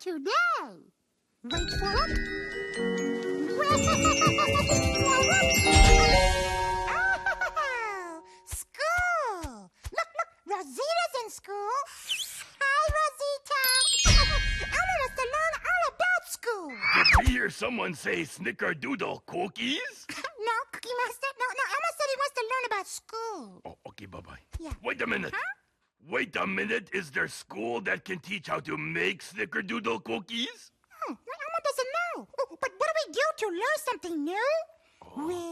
today? Wait for it. Oh, school. Look, Rosita's in school. Hi, Rosita. I want us to learn all about school. Did you hear someone say snickerdoodle cookies? No, Cookie Master. No, Elmo said he wants to learn about school. Oh, okay, bye-bye. Yeah. Wait a minute. Huh? Wait a minute. Is there school that can teach how to make snickerdoodle cookies? Elmo doesn't know. But what do we do to learn something new?